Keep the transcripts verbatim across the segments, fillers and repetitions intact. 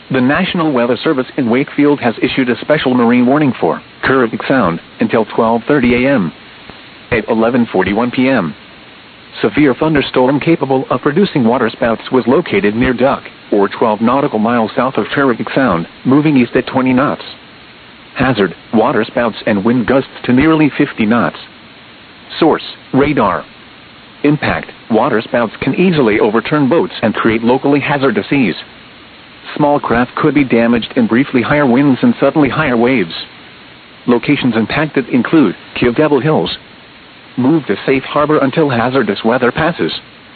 The National Weather Service in Wakefield has issued a special marine warning for Caribbean Sound until twelve thirty a m At eleven forty-one p m Severe thunderstorm capable of producing waterspouts was located near Duck, or twelve nautical miles south of Caribbean Sound, moving east at twenty knots. Hazard, waterspouts and wind gusts to nearly fifty knots. Source, radar. Impact, waterspouts can easily overturn boats and create locally hazardous seas. Small craft could be damaged in briefly higher winds and suddenly higher waves. Locations impacted include Kill Devil Hills. Move to safe harbor until hazardous weather passes.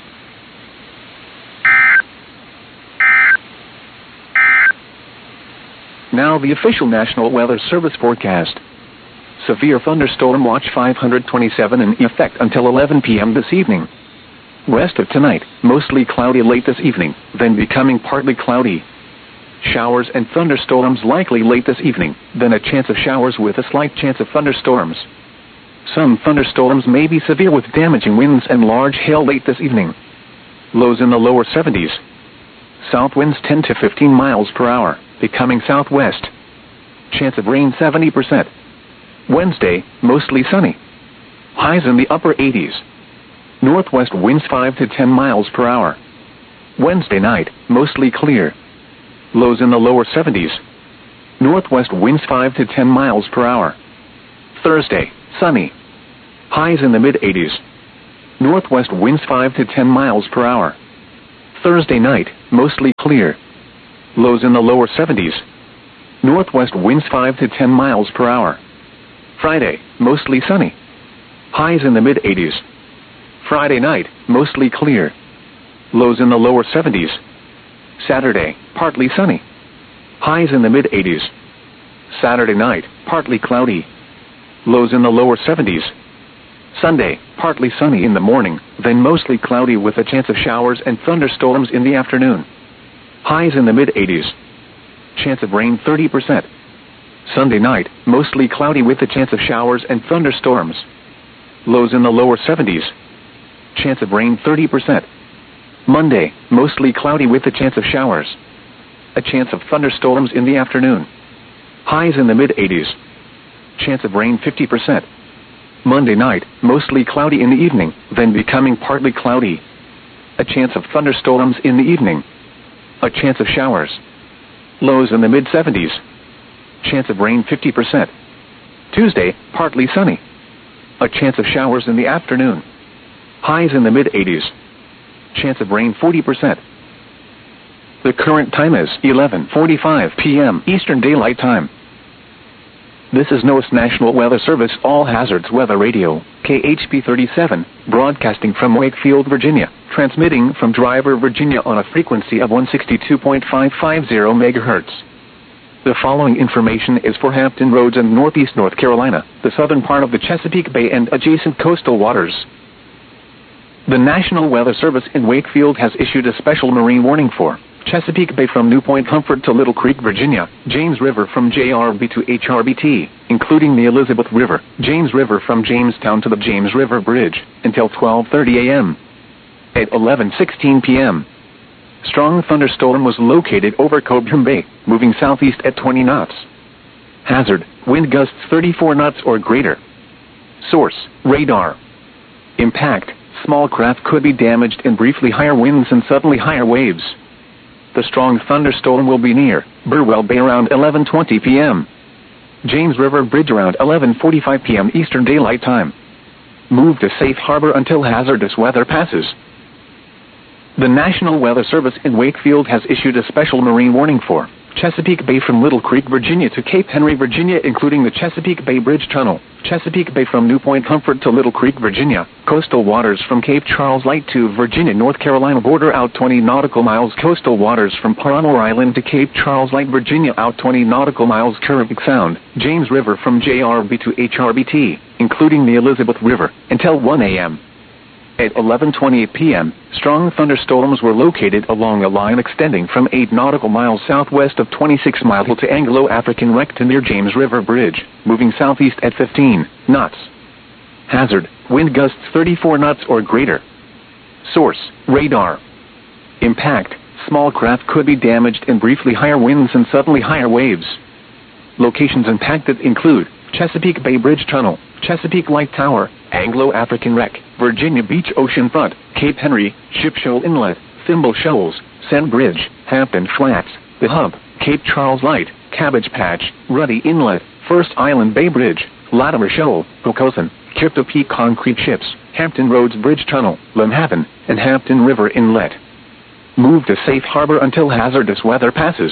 Now the official National Weather Service forecast. Severe thunderstorm watch five hundred twenty-seven in effect until eleven p m this evening. Rest of tonight, mostly cloudy late this evening, then becoming partly cloudy. Showers and thunderstorms likely late this evening, then a chance of showers with a slight chance of thunderstorms. Some thunderstorms may be severe with damaging winds and large hail late this evening. Lows in the lower seventies. South winds ten to fifteen miles per hour, becoming southwest. Chance of rain seventy percent. Wednesday, mostly sunny. Highs in the upper eighties. Northwest winds five to ten miles per hour. Wednesday night, mostly clear. Lows in the lower seventies. Northwest winds five to ten miles per hour. Thursday, sunny. Highs in the mid eighties. Northwest winds five to ten miles per hour. Thursday night, mostly clear. Lows in the lower seventies. Northwest winds five to ten miles per hour. Friday, mostly sunny. Highs in the mid eighties. Friday night, mostly clear. Lows in the lower seventies. Saturday, partly sunny. Highs in the mid eighties. Saturday night, partly cloudy. Lows in the lower seventies. Sunday, partly sunny in the morning, then mostly cloudy with a chance of showers and thunderstorms in the afternoon. Highs in the mid eighties. Chance of rain thirty percent. Sunday night, mostly cloudy with a chance of showers and thunderstorms. Lows in the lower seventies. Chance of rain thirty percent. Monday, mostly cloudy with a chance of showers. A chance of thunderstorms in the afternoon. Highs in the mid eighties. Chance of rain fifty percent. Monday night, mostly cloudy in the evening, then becoming partly cloudy. A chance of thunderstorms in the evening. A chance of showers. Lows in the mid seventies. Chance of rain fifty percent. Tuesday, partly sunny. A chance of showers in the afternoon. Highs in the mid eighties. Chance of rain forty percent. The current time is eleven forty-five p m Eastern Daylight Time. This is NOAA's National Weather Service All Hazards Weather Radio, K H P thirty-seven, broadcasting from Wakefield, Virginia, transmitting from Driver, Virginia on a frequency of one sixty-two point five five zero megahertz. The following information is for Hampton Roads and Northeast North Carolina, the southern part of the Chesapeake Bay and adjacent coastal waters. The National Weather Service in Wakefield has issued a special marine warning for Chesapeake Bay from New Point Comfort to Little Creek, Virginia, James River from J R B to H R B T, including the Elizabeth River, James River from Jamestown to the James River Bridge, until twelve thirty a m At eleven sixteen p m, strong thunderstorm was located over Cobham Bay, moving southeast at twenty knots. Hazard, wind gusts thirty-four knots or greater. Source, radar. Impact, small craft could be damaged in briefly higher winds and suddenly higher waves. The strong thunderstorm will be near Burwell Bay around eleven twenty p m James River Bridge around eleven forty-five p m Eastern Daylight Time. Move to safe harbor until hazardous weather passes. The National Weather Service in Wakefield has issued a special marine warning for Chesapeake Bay from Little Creek, Virginia to Cape Henry, Virginia, including the Chesapeake Bay Bridge Tunnel, Chesapeake Bay from New Point Comfort to Little Creek, Virginia, coastal waters from Cape Charles Light to Virginia, North Carolina border out twenty nautical miles, coastal waters from Palmer Island to Cape Charles Light, Virginia out twenty nautical miles, Caribbean Sound, James River from J R B to H R B T, including the Elizabeth River, until one a m At eleven twenty-eight p m, strong thunderstorms were located along a line extending from eight nautical miles southwest of twenty-six miles to Anglo-African Recto near James River Bridge, moving southeast at fifteen knots. Hazard, wind gusts thirty-four knots or greater. Source, radar. Impact, Small craft could be damaged in briefly higher winds and suddenly higher waves. Locations impacted include Chesapeake Bay Bridge Tunnel, Chesapeake Light Tower, Anglo-African Wreck, Virginia Beach Oceanfront, Cape Henry, Ship Shoal Inlet, Thimble Shoals, Sand Bridge, Hampton Flats, The Hub, Cape Charles Light, Cabbage Patch, Ruddy Inlet, First Island Bay Bridge, Latimer Shoal, Pocosin, Crypto Peak Concrete Ships, Hampton Roads Bridge Tunnel, Lynnhaven, and Hampton River Inlet. Move to safe harbor until hazardous weather passes.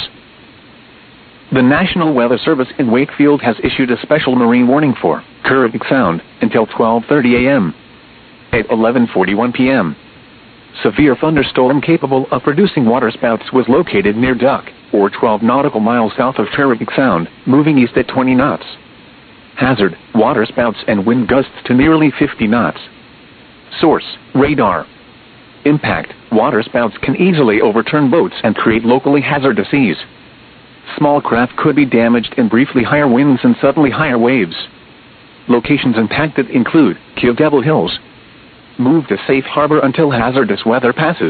The National Weather Service in Wakefield has issued a special marine warning for Caribbean Sound until twelve thirty a m At eleven forty-one p m Severe thunderstorm capable of producing waterspouts was located near Duck, or twelve nautical miles south of Caribbean Sound, moving east at twenty knots. Hazard, waterspouts and wind gusts to nearly fifty knots. Source, radar. Impact, waterspouts can easily overturn boats and create locally hazardous seas. Small craft could be damaged in briefly higher winds and suddenly higher waves. Locations impacted include Kill Devil Hills. Move to safe harbor until hazardous weather passes.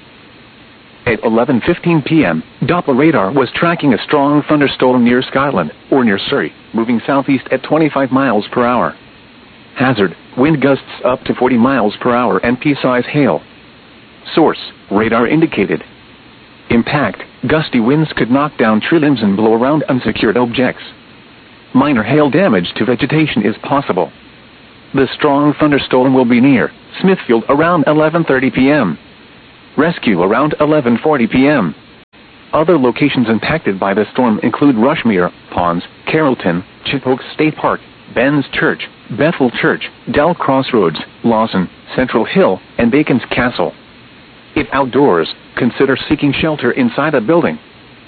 At eleven fifteen p m, Doppler radar was tracking a strong thunderstorm near Scotland, or near Surrey, moving southeast at twenty-five miles per hour. Hazard, wind gusts up to forty miles per hour and pea-size hail. Source, radar indicated. Impact, gusty winds could knock down tree limbs and blow around unsecured objects. Minor hail damage to vegetation is possible. The strong thunderstorm will be near Smithfield around eleven thirty p m Rescue around eleven forty p m Other locations impacted by the storm include Rushmere, Ponds, Carrollton, Chipoke State Park, Ben's Church, Bethel Church, Dell Crossroads, Lawson, Central Hill, and Bacon's Castle. If outdoors, consider seeking shelter inside a building.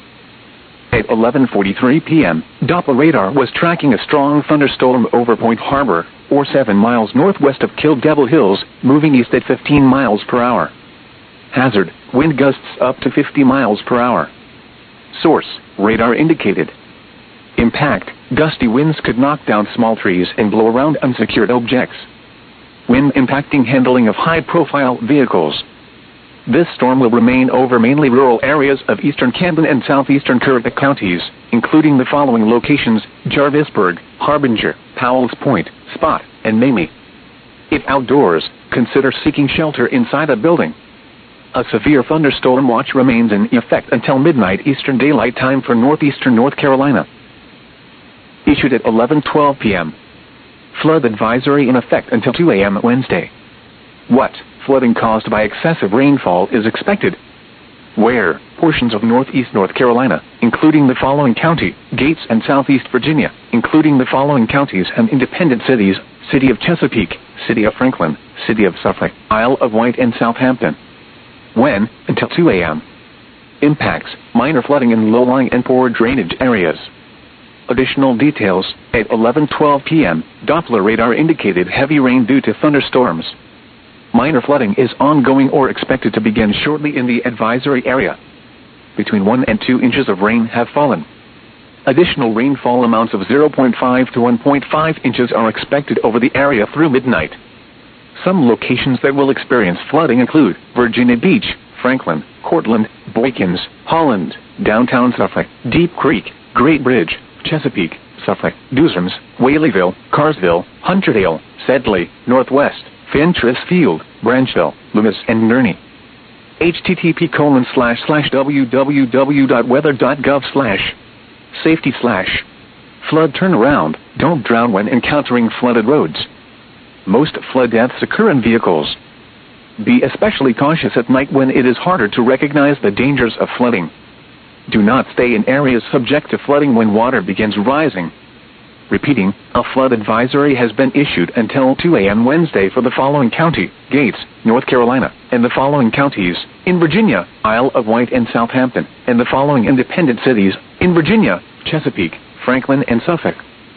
At eleven forty-three p m, Doppler radar was tracking a strong thunderstorm over Point Harbor, or seven miles northwest of Kill Devil Hills, moving east at fifteen miles per hour. Hazard, wind gusts up to fifty miles per hour. Source, radar indicated. Impact, gusty winds could knock down small trees and blow around unsecured objects. Wind impacting handling of high-profile vehicles. This storm will remain over mainly rural areas of eastern Camden and southeastern Caribbean counties, including the following locations: Jarvisburg, Harbinger, Powell's Point, Spot, and Mamie. If outdoors, consider seeking shelter inside a building. A severe thunderstorm watch remains in effect until midnight Eastern Daylight Time for northeastern North Carolina. Issued at eleven twelve p m Flood advisory in effect until two a m Wednesday. What? Flooding caused by excessive rainfall is expected. Where? Portions of northeast North Carolina, including the following county, Gates, and southeast Virginia, including the following counties and independent cities: City of Chesapeake, City of Franklin, City of Suffolk, Isle of Wight, and Southampton. When? Until two a m Impacts: minor flooding in low-lying and poor drainage areas. Additional details: at eleven twelve p m, Doppler radar indicated heavy rain due to thunderstorms. Minor flooding is ongoing or expected to begin shortly in the advisory area. Between one and two inches of rain have fallen. Additional rainfall amounts of zero point five to one point five inches are expected over the area through midnight. Some locations that will experience flooding include Virginia Beach, Franklin, Cortland, Boykins, Holland, downtown Suffolk, Deep Creek, Great Bridge, Chesapeake, Suffolk, Dusrams, Whaleyville, Carsville, Hunterdale, Sedley, Northwest, Fentress Field, Branchville, Loomis, and Nerney. http colon slash slash www.weather.gov slash safety slash flood turnaround. Don't drown when encountering flooded roads. Most flood deaths occur in vehicles. Be especially cautious at night when it is harder to recognize the dangers of flooding. Do not stay in areas subject to flooding when water begins rising. Repeating, a flood advisory has been issued until two a m Wednesday for the following county, Gates, North Carolina, and the following counties, in Virginia, Isle of Wight and Southampton, and the following independent cities, in Virginia, Chesapeake, Franklin, and Suffolk.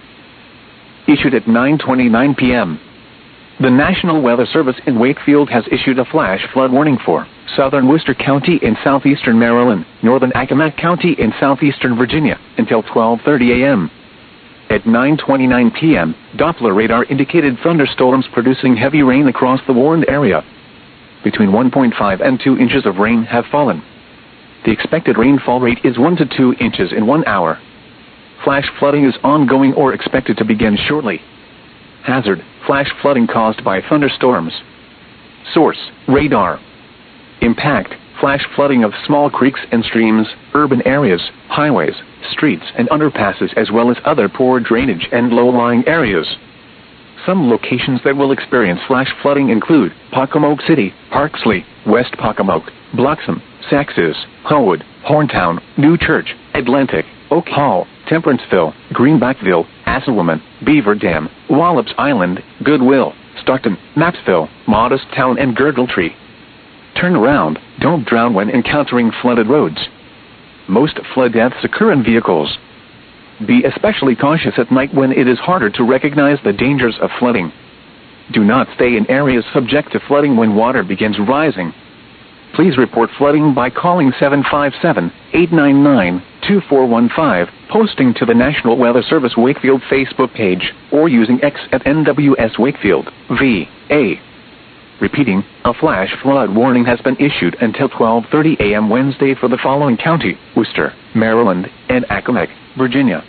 Issued at nine twenty-nine p m The National Weather Service in Wakefield has issued a flash flood warning for southern Worcester County in southeastern Maryland, northern Accomack County in southeastern Virginia, until twelve thirty a m At nine twenty-nine p m, Doppler radar indicated thunderstorms producing heavy rain across the warned area. Between one point five and two inches of rain have fallen. The expected rainfall rate is one to two inches in one hour. Flash flooding is ongoing or expected to begin shortly. Hazard: flash flooding caused by thunderstorms. Source: radar. Impact: flash flooding of small creeks and streams, urban areas, highways, streets and underpasses, as well as other poor drainage and low-lying areas. Some locations that will experience flash flooding include Pocomoke City, Parksley, West Pocomoke, Bloxham, Saxes, Hullwood, Horntown, New Church, Atlantic, Oak Hall, Tempeраnceville, Greenbackville, Assawoman, Beaver Dam, Wallops Island, Goodwill, Stockton, Mapsville, Modest Town and Girdletree. Turn around, don't drown when encountering flooded roads. Most flood deaths occur in vehicles. Be especially cautious at night when it is harder to recognize the dangers of flooding. Do not stay in areas subject to flooding when water begins rising. Please report flooding by calling seven five seven, eight nine nine, two four one five, posting to the National Weather Service Wakefield Facebook page, or using X at N W S Wakefield, V A. Repeating, a flash flood warning has been issued until twelve thirty a m Wednesday for the following county: Worcester, Maryland, and Accomack, Virginia.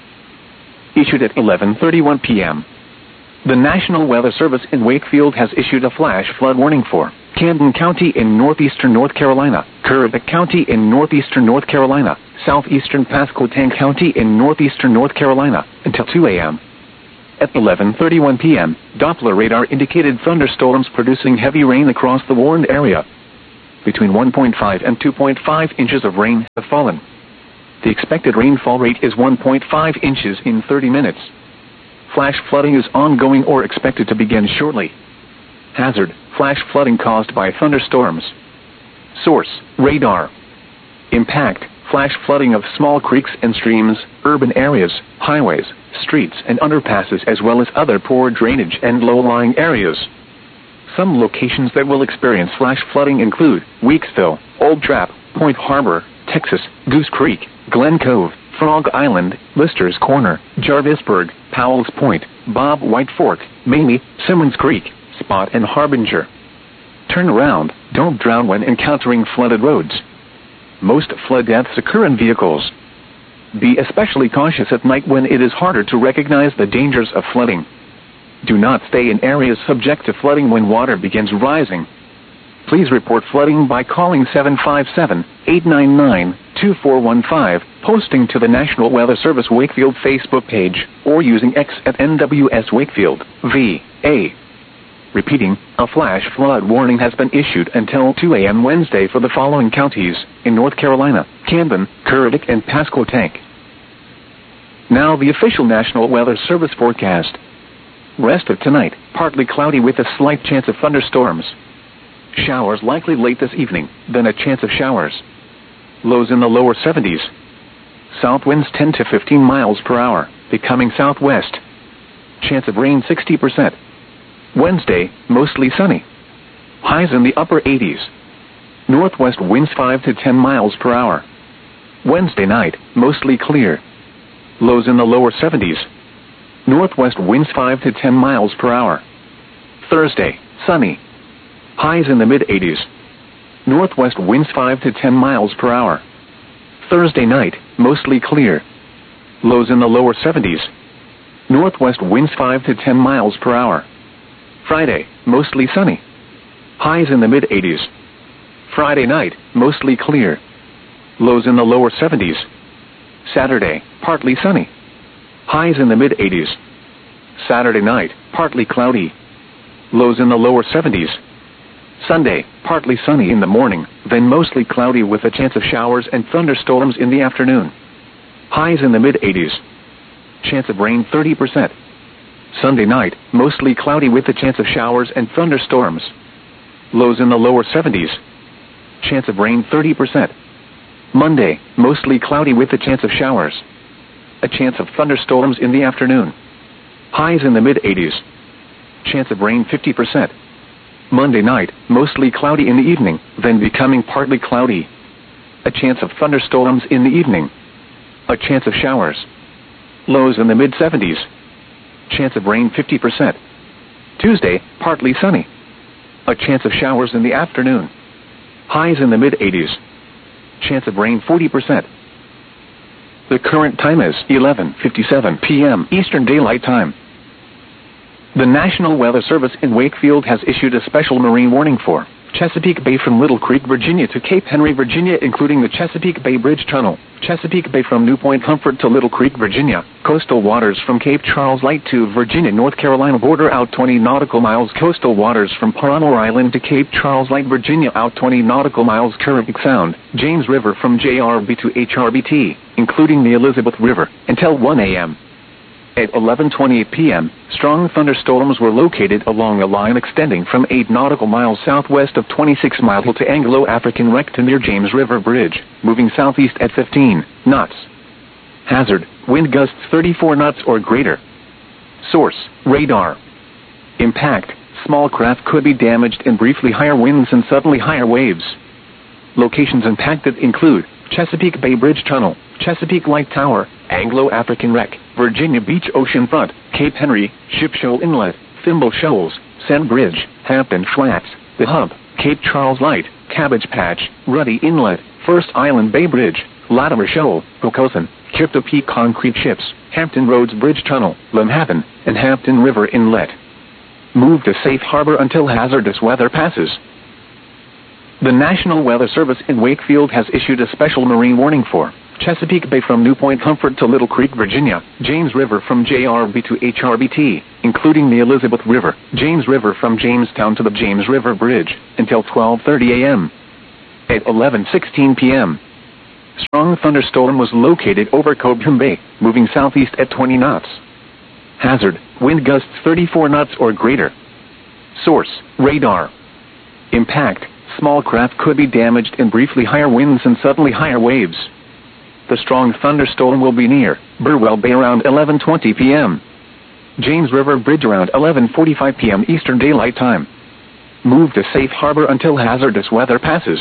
Issued at eleven thirty-one p m The National Weather Service in Wakefield has issued a flash flood warning for Camden County in northeastern North Carolina, Currituck County in northeastern North Carolina, southeastern Pasquotank County in northeastern North Carolina, until two a m At eleven thirty-one p m, Doppler radar indicated thunderstorms producing heavy rain across the warned area. Between one point five and two point five inches of rain have fallen. The expected rainfall rate is one point five inches in thirty minutes. Flash flooding is ongoing or expected to begin shortly. Hazard: flash flooding caused by thunderstorms. Source: radar. Impact: flash flooding of small creeks and streams, urban areas, highways, streets and underpasses, as well as other poor drainage and low-lying areas. Some locations that will experience flash flooding include Weeksville, Old Trap, Point Harbor, Texas, Goose Creek, Glen Cove, Frog Island, Lister's Corner, Jarvisburg, Powell's Point, Bob White Fork, Mamie, Simmons Creek, Spot and Harbinger. Turn around, don't drown when encountering flooded roads. Most flood deaths occur in vehicles. Be especially cautious at night when it is harder to recognize the dangers of flooding. Do not stay in areas subject to flooding when water begins rising. Please report flooding by calling seven five seven, eight nine nine, two four one five, posting to the National Weather Service Wakefield Facebook page, or using X at N W S Wakefield, V A. Repeating, a flash flood warning has been issued until two a m Wednesday for the following counties in North Carolina: Camden, Currituck, and Pasquotank. Now the official National Weather Service forecast. Rest of tonight, partly cloudy with a slight chance of thunderstorms. Showers likely late this evening, then a chance of showers. Lows in the lower seventies. South winds ten to fifteen miles per hour, becoming southwest. Chance of rain sixty percent. Wednesday, mostly sunny. Highs in the upper eighties. Northwest winds five to ten miles per hour. Wednesday night, mostly clear. Lows in the lower seventies. Northwest winds five to ten miles per hour. Thursday, sunny. Highs in the mid-eighties. Northwest winds five to ten miles per hour. Thursday night, mostly clear. Lows in the lower seventies. Northwest winds five to ten miles per hour. Friday, mostly sunny. Highs in the mid-eighties. Friday night, mostly clear. Lows in the lower seventies. Saturday, partly sunny. Highs in the mid-eighties. Saturday night, partly cloudy. Lows in the lower seventies. Sunday, partly sunny in the morning, then mostly cloudy with a chance of showers and thunderstorms in the afternoon. Highs in the mid-eighties. Chance of rain thirty percent. Sunday night, mostly cloudy with a chance of showers and thunderstorms. Lows in the lower seventies. Chance of rain thirty percent. Monday, mostly cloudy with a chance of showers. A chance of thunderstorms in the afternoon. Highs in the mid-eighties. Chance of rain fifty percent. Monday night, mostly cloudy in the evening, then becoming partly cloudy. A chance of thunderstorms in the evening. A chance of showers. Lows in the mid-seventies. Chance of rain fifty percent. Tuesday, partly sunny. A chance of showers in the afternoon. Highs in the mid-eighties. chance of rain forty percent. The current time is eleven fifty-seven p m Eastern Daylight Time. The National Weather Service in Wakefield has issued a special marine warning for Chesapeake Bay from Little Creek, Virginia to Cape Henry, Virginia, including the Chesapeake Bay Bridge Tunnel, Chesapeake Bay from New Point Comfort to Little Creek, Virginia, coastal waters from Cape Charles Light to Virginia, North Carolina border out twenty nautical miles, coastal waters from Paranor Island to Cape Charles Light, Virginia out twenty nautical miles, Caribbean Sound, James River from J R B to H R B T, including the Elizabeth River, until one a m At eleven twenty-eight p m, strong thunderstorms were located along a line extending from eight nautical miles southwest of twenty-six miles to Anglo-African Wreck to near James River Bridge, moving southeast at fifteen knots. Hazard, wind gusts thirty-four knots or greater. Source, radar. Impact, small craft could be damaged in briefly higher winds and suddenly higher waves. Locations impacted include Chesapeake Bay Bridge Tunnel, Chesapeake Light Tower, Anglo-African Wreck, Virginia Beach Oceanfront, Cape Henry, Ship Shoal Inlet, Thimble Shoals, Sand Bridge, Hampton Flats, The Hub, Cape Charles Light, Cabbage Patch, Ruddy Inlet, First Island Bay Bridge, Latimer Shoal, Hokosen, Crypto Peak Concrete Ships, Hampton Roads Bridge Tunnel, Limhaven, and Hampton River Inlet. Move to safe harbor until hazardous weather passes. The National Weather Service in Wakefield has issued a special marine warning for Chesapeake Bay from New Point Comfort to Little Creek, Virginia, James River from J R B to H R B T, including the Elizabeth River, James River from Jamestown to the James River Bridge, until twelve thirty a m At eleven sixteen p m, strong thunderstorm was located over Cobham Bay, moving southeast at twenty knots. Hazard, wind gusts thirty-four knots or greater. Source, radar. Impact, small craft could be damaged in briefly higher winds and suddenly higher waves. The strong thunderstorm will be near Burwell Bay around eleven twenty p m James River Bridge around eleven forty-five p m Eastern Daylight Time. Move to safe harbor until hazardous weather passes.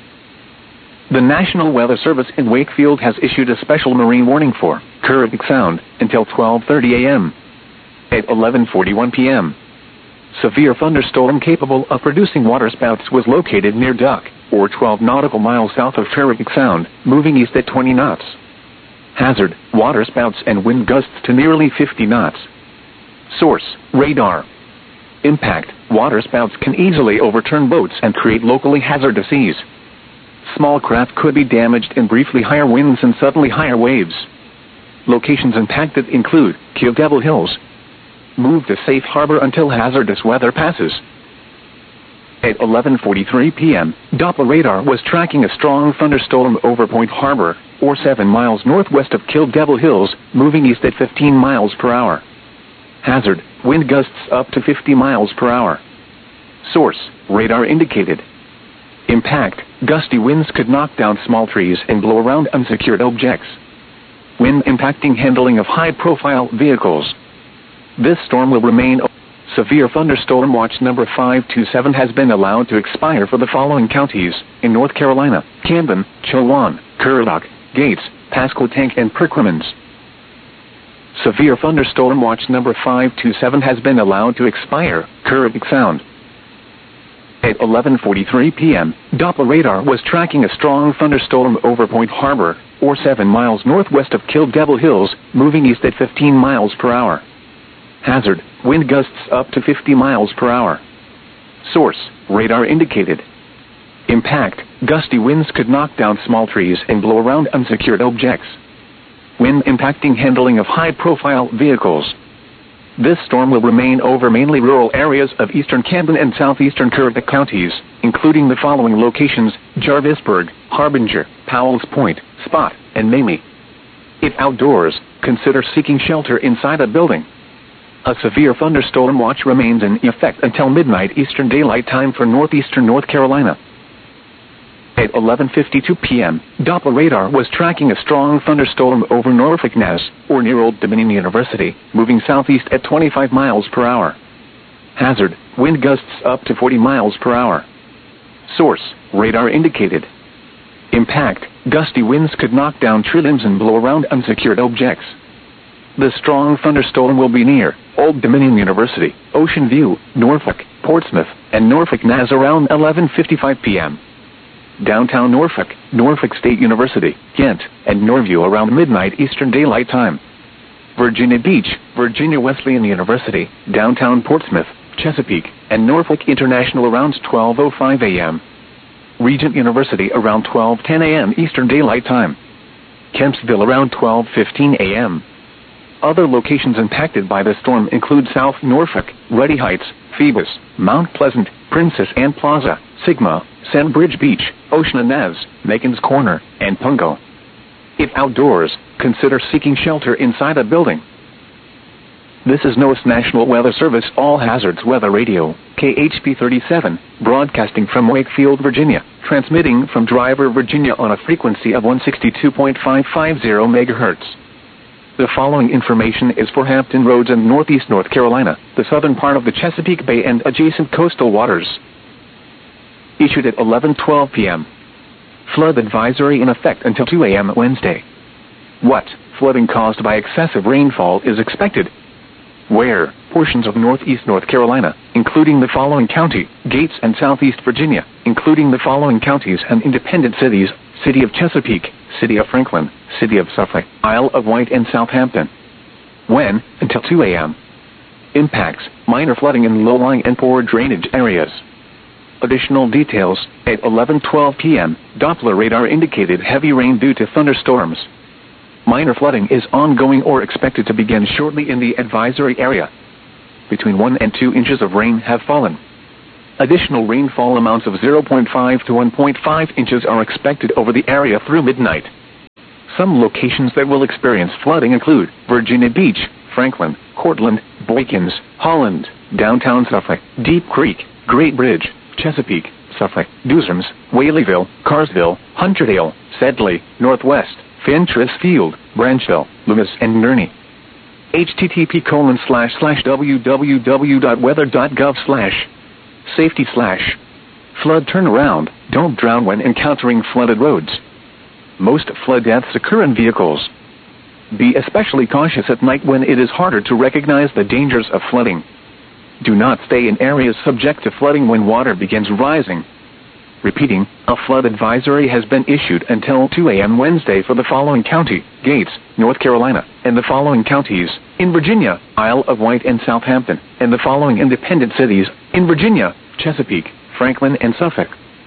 The National Weather Service in Wakefield has issued a special marine warning for Caribbean Sound until twelve thirty a m At eleven forty-one p m, severe thunderstorm capable of producing waterspouts was located near Duck, or twelve nautical miles south of Caribbean Sound, moving east at twenty knots. Hazard, waterspouts and wind gusts to nearly fifty knots. Source, radar. Impact, waterspouts can easily overturn boats and create locally hazardous seas. Small craft could be damaged in briefly higher winds and suddenly higher waves. Locations impacted include Kill Devil Hills. Move to safe harbor until hazardous weather passes. At eleven forty-three p m, Doppler radar was tracking a strong thunderstorm over Point Harbor, or seven miles northwest of Kill Devil Hills, moving east at fifteen miles per hour. Hazard, wind gusts up to fifty miles per hour. Source, radar indicated. Impact, gusty winds could knock down small trees and blow around unsecured objects. Wind impacting handling of high-profile vehicles. This storm will remain. Severe thunderstorm watch number five two seven has been allowed to expire for the following counties in North Carolina: Camden, Chowan, Currituck, Gates, Pasquotank, and Perquimans. Severe thunderstorm watch number five two seven has been allowed to expire, Caribbean Sound. At eleven forty-three p m, Doppler radar was tracking a strong thunderstorm over Point Harbor, or seven miles northwest of Kill Devil Hills, moving east at fifteen miles per hour. Hazard, wind gusts up to fifty miles per hour. Source, radar indicated. Impact, gusty winds could knock down small trees and blow around unsecured objects. Wind impacting handling of high-profile vehicles. This storm will remain over mainly rural areas of eastern Camden and southeastern Currituck counties, including the following locations: Jarvisburg, Harbinger, Powell's Point, Spot, and Mamie. If outdoors, consider seeking shelter inside a building. A severe thunderstorm watch remains in effect until midnight Eastern Daylight Time for northeastern North Carolina. At eleven fifty-two p m, Doppler radar was tracking a strong thunderstorm over Norfolk Ness, or near Old Dominion University, moving southeast at twenty-five miles per hour. Hazard, wind gusts up to forty miles per hour. Source, radar indicated. Impact, gusty winds could knock down tree limbs and blow around unsecured objects. The strong thunderstorm will be near Old Dominion University, Ocean View, Norfolk, Portsmouth, and Norfolk Ness around eleven fifty-five p m downtown Norfolk, Norfolk State University, Ghent, and Norview around midnight Eastern Daylight Time. Virginia Beach, Virginia Wesleyan University, downtown Portsmouth, Chesapeake, and Norfolk International around twelve oh five a.m. Regent University around twelve ten a.m. Eastern Daylight Time. Kempsville around twelve fifteen a.m. Other locations impacted by the storm include South Norfolk, Ready Heights, Phoebus, Mount Pleasant, Princess Anne Plaza, Sigma, Sandbridge Beach, Ocean Inez, Macon's Corner, and Pungo. If outdoors, consider seeking shelter inside a building. This is NOAA's National Weather Service All Hazards Weather Radio, K H P thirty-seven, broadcasting from Wakefield, Virginia, transmitting from Driver, Virginia on a frequency of one sixty-two point five five zero megahertz. The following information is for Hampton Roads and Northeast North Carolina, the southern part of the Chesapeake Bay and adjacent coastal waters. Issued at eleven twelve p.m. Flood advisory in effect until two a.m. Wednesday. What? Flooding caused by excessive rainfall is expected. Where? Portions of northeast North Carolina, including the following county, Gates and southeast Virginia, including the following counties and independent cities, City of Chesapeake, City of Franklin, City of Suffolk, Isle of Wight and Southampton. When? Until two a.m. Impacts, minor flooding in low-lying and poor drainage areas. Additional details, at eleven twelve p.m., Doppler radar indicated heavy rain due to thunderstorms. Minor flooding is ongoing or expected to begin shortly in the advisory area. Between one and two inches of rain have fallen. Additional rainfall amounts of zero point five to one point five inches are expected over the area through midnight. Some locations that will experience flooding include Virginia Beach, Franklin, Cortland, Boykins, Holland, downtown Suffolk, Deep Creek, Great Bridge, Chesapeake, Suffolk, Dewsarms, Whaleyville, Carsville, Hunterdale, Sedley, Northwest, Fentress Field, Branchville, Loomis, and Nerney. http colon slash slash www.weather.gov slash safety slash flood turnaround. Don't drown when encountering flooded roads. Most flood deaths occur in vehicles. Be especially cautious at night when it is harder to recognize the dangers of flooding. Do not stay in areas subject to flooding when water begins rising. Repeating, a flood advisory has been issued until two a.m. Wednesday for the following county, Gates, North Carolina, and the following counties, in Virginia, Isle of Wight and Southampton, and the following independent cities, in Virginia, Chesapeake, Franklin, and Suffolk.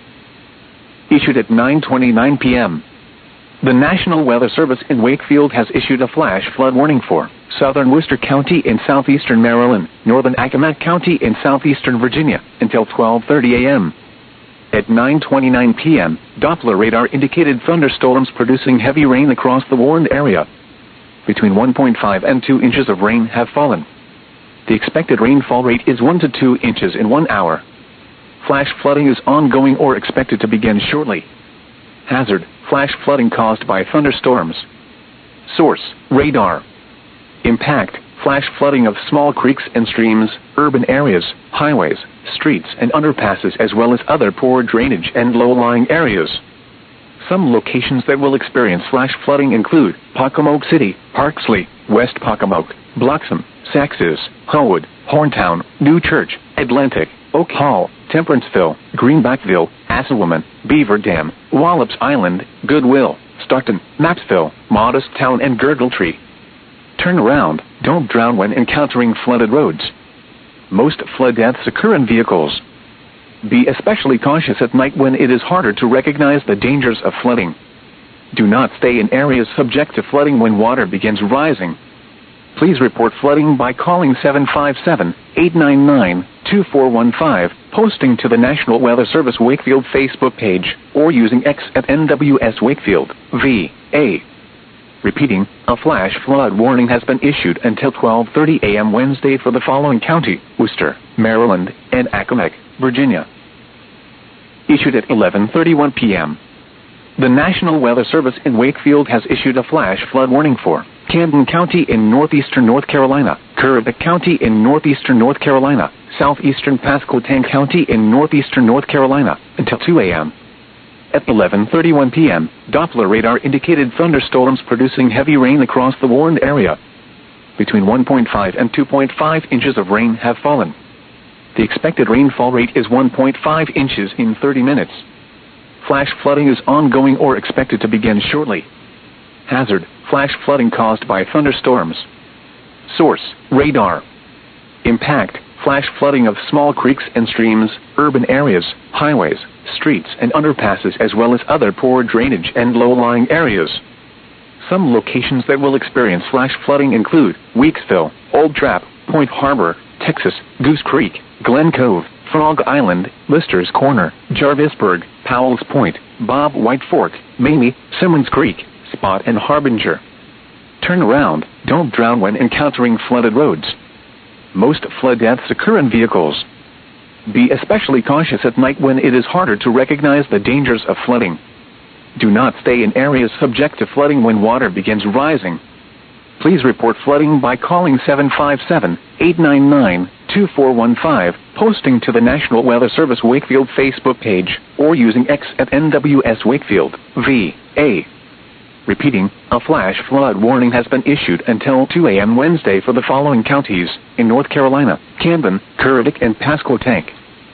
Issued at nine twenty-nine p.m. The National Weather Service in Wakefield has issued a flash flood warning for southern Worcester County in southeastern Maryland, northern Accomack County in southeastern Virginia, until twelve thirty a.m. At nine twenty-nine p.m., Doppler radar indicated thunderstorms producing heavy rain across the warned area. Between one point five and two inches of rain have fallen. The expected rainfall rate is one to two inches in one hour. Flash flooding is ongoing or expected to begin shortly. Hazard, flash flooding caused by thunderstorms. Source, radar. Impact, flash flooding of small creeks and streams, urban areas, highways, streets and underpasses as well as other poor drainage and low-lying areas. Some locations that will experience flash flooding include Pocomoke City, Parksley, West Pocomoke, Bloxham, Saxes, Hullwood, Horntown, New Church, Atlantic, Oak Hall, Temperanceville, Greenbackville, Assawoman, Beaver Dam, Wallops Island, Goodwill, Stockton, Mapsville, Modest Town and Girdletree. Turn around, don't drown when encountering flooded roads. Most flood deaths occur in vehicles. Be especially cautious at night when it is harder to recognize the dangers of flooding. Do not stay in areas subject to flooding when water begins rising. Please report flooding by calling seven five seven, eight nine nine, two four one five, posting to the National Weather Service Wakefield Facebook page, or using X at N W S Wakefield, V A. Repeating, a flash flood warning has been issued until twelve thirty a.m. Wednesday for the following county, Worcester, Maryland, and Accomack, Virginia. Issued at eleven thirty-one p.m. The National Weather Service in Wakefield has issued a flash flood warning for Camden County in northeastern North Carolina, Currituck County in northeastern North Carolina, southeastern Pasquotank County in northeastern North Carolina, until two a.m. At eleven thirty-one p.m., Doppler radar indicated thunderstorms producing heavy rain across the warned area. Between one point five and two point five inches of rain have fallen. The expected rainfall rate is one point five inches in thirty minutes. Flash flooding is ongoing or expected to begin shortly. Hazard, flash flooding caused by thunderstorms. Source, radar. Impact, flash flooding of small creeks and streams, urban areas, highways, streets and underpasses as well as other poor drainage and low-lying areas. Some locations that will experience flash flooding include Weeksville, Old Trap, Point Harbor, Texas, Goose Creek, Glen Cove, Frog Island, Lister's Corner, Jarvisburg, Powell's Point, Bob White Fork, Mamie, Simmons Creek, Spot and Harbinger. Turn around, don't drown when encountering flooded roads. Most flood deaths occur in vehicles. Be especially cautious at night when it is harder to recognize the dangers of flooding. Do not stay in areas subject to flooding when water begins rising. Please report flooding by calling seven five seven, eight nine nine, two four one five, posting to the National Weather Service Wakefield Facebook page, or using X at N W S Wakefield, V A. Repeating, a flash flood warning has been issued until two a m Wednesday for the following counties, in North Carolina: Camden, Currituck and Pasquotank.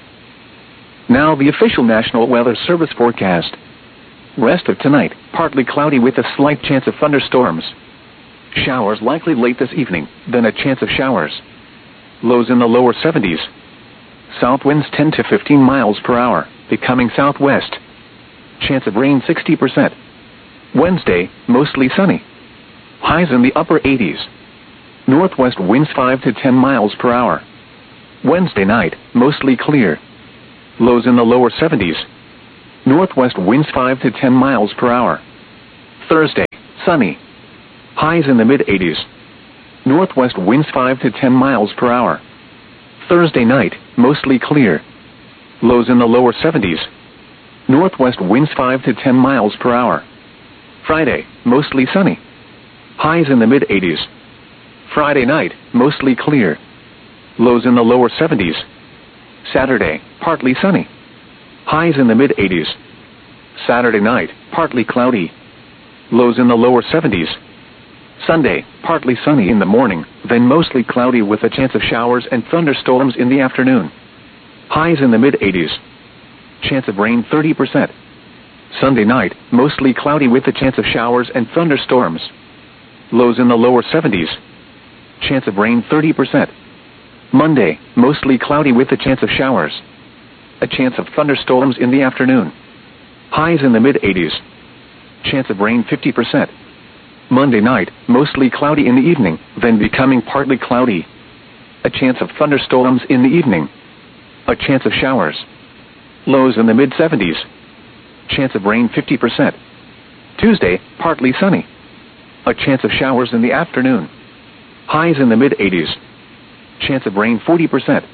Now the official National Weather Service forecast. Rest of tonight, partly cloudy with a slight chance of thunderstorms. Showers likely late this evening, then a chance of showers. Lows in the lower seventies. South winds ten to fifteen miles per hour, becoming southwest. Chance of rain sixty percent. Wednesday, mostly sunny. Highs in the upper eighties. Northwest winds five to ten miles per hour. Wednesday night, mostly clear. Lows in the lower seventies. Northwest winds five to ten miles per hour. Thursday, sunny. Highs in the mid-eighties. Northwest winds five to ten miles per hour. Thursday night, mostly clear. Lows in the lower seventies. Northwest winds five to ten miles per hour. Friday, mostly sunny. Highs in the mid-eighties. Friday night, mostly clear. Lows in the lower seventies. Saturday, partly sunny. Highs in the mid-eighties. Saturday night, partly cloudy. Lows in the lower seventies. Sunday, partly sunny in the morning, then mostly cloudy with a chance of showers and thunderstorms in the afternoon. Highs in the mid-eighties. Chance of rain thirty percent. Sunday night, mostly cloudy with a chance of showers and thunderstorms. Lows in the lower seventies. Chance of rain thirty percent. Monday, mostly cloudy with a chance of showers. A chance of thunderstorms in the afternoon. Highs in the mid-eighties. Chance of rain fifty percent. Monday night, mostly cloudy in the evening, then becoming partly cloudy. A chance of thunderstorms in the evening. A chance of showers. Lows in the mid-seventies. Chance of rain fifty percent. Tuesday, partly sunny. A chance of showers in the afternoon. Highs in the mid-eighties. Chance of rain forty percent.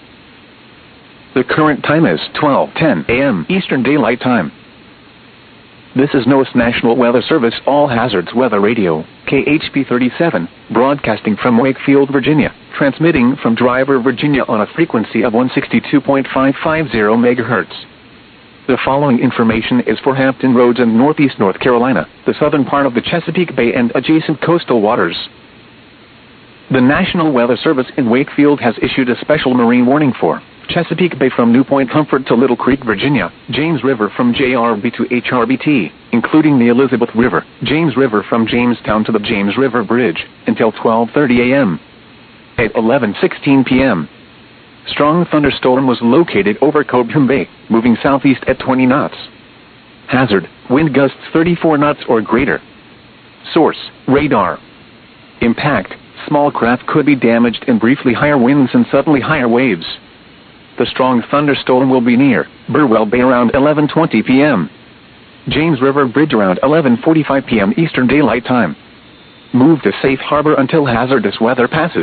The current time is twelve ten a m Eastern Daylight Time. This is NOAA's National Weather Service All Hazards Weather Radio, K H P thirty-seven, broadcasting from Wakefield, Virginia, transmitting from Driver, Virginia on a frequency of one sixty-two point five five zero megahertz. The following information is for Hampton Roads and Northeast North Carolina, the southern part of the Chesapeake Bay and adjacent coastal waters. The National Weather Service in Wakefield has issued a special marine warning for Chesapeake Bay from New Point Comfort to Little Creek, Virginia, James River from J R B to H R B T, including the Elizabeth River, James River from Jamestown to the James River Bridge, until twelve thirty a m At eleven sixteen p m, strong thunderstorm was located over Cobham Bay, moving southeast at twenty knots. Hazard, wind gusts thirty-four knots or greater. Source, radar. Impact, small craft could be damaged and briefly higher winds and suddenly higher waves. The strong thunderstorm will be near Burwell Bay around eleven twenty p m James River Bridge around eleven forty-five p m Eastern Daylight Time. Move to safe harbor until hazardous weather passes.